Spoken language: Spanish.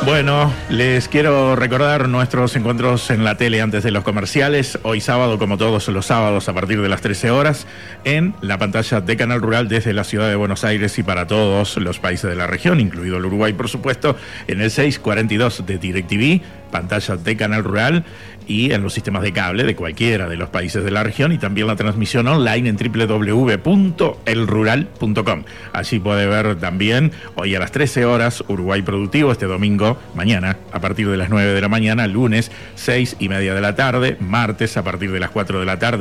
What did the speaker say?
Bueno, les quiero recordar nuestros encuentros en la tele antes de los comerciales. Hoy sábado, como todos los sábados, a partir de las 13 horas, en la pantalla de Canal Rural desde la ciudad de Buenos Aires y para todos los países de la región, incluido el Uruguay, por supuesto, en el 642 de DirecTV, pantalla de Canal Rural, y en los sistemas de cable de cualquiera de los países de la región, y también la transmisión online en www.elrural.com. Allí puede ver también hoy a las 13 horas Uruguay Productivo, este domingo, mañana a partir de las 9 de la mañana, lunes 6:30 de la tarde, martes a partir de las 4 de la tarde.